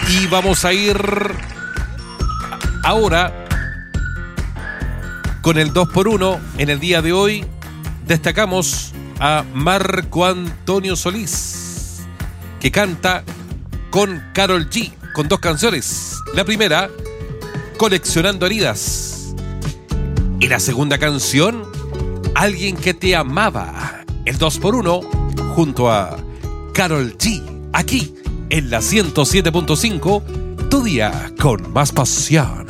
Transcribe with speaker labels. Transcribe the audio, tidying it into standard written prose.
Speaker 1: Y vamos a ir ahora con el 2x1. En el día de hoy destacamos a Marco Antonio Solís, que canta con Karol G, con 2 canciones. La primera, Coleccionando Heridas. Y la segunda canción, Alguien que te amaba. El 2x1 junto a Karol G, aquí en la 107.5, tu día con más pasión.